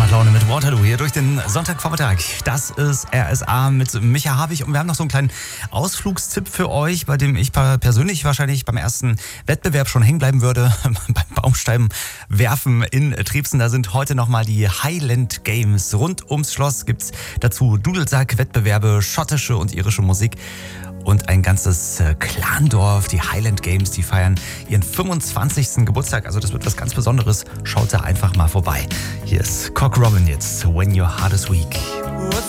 Laune mit Waterloo hier durch den Sonntagvormittag. Das ist RSA mit Micha Habich und wir haben noch so einen kleinen Ausflugstipp für euch, bei dem ich persönlich wahrscheinlich beim ersten Wettbewerb schon hängen bleiben würde, beim Baumsteinwerfen in Triebsen. Da sind heute nochmal die Highland Games. Rund ums Schloss gibt's dazu Dudelsack-Wettbewerbe, schottische und irische Musik. Und ein ganzes Clandorf, die Highland Games, die feiern ihren 25. Geburtstag. Also das wird was ganz Besonderes. Schaut da einfach mal vorbei. Hier ist Cock Robin jetzt, When Your Heart is Weak.